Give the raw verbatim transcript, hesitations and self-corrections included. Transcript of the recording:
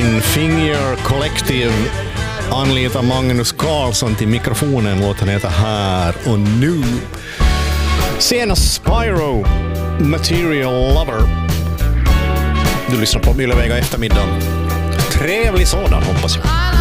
Nine Finger Collective anlitar Magnus Carlsson till mikrofonen. Låten heter Här och nu. Senast Spyro, Material Lover. Du lyssnar på Yle Vega eftermiddagen. Trevlig sådan, hoppas jag.